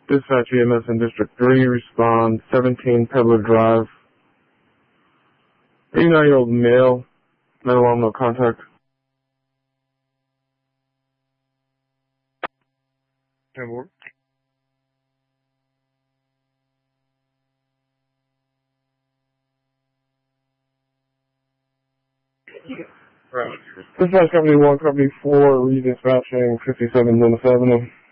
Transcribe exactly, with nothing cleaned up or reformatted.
Dispatch E M S in District three, respond seventeen Peddler Drive. eighty-nine-year-old male, no alarm, no contact. ten four. Dispatch Company one, Company four, redispatching fifty-seven Loomis Avenue.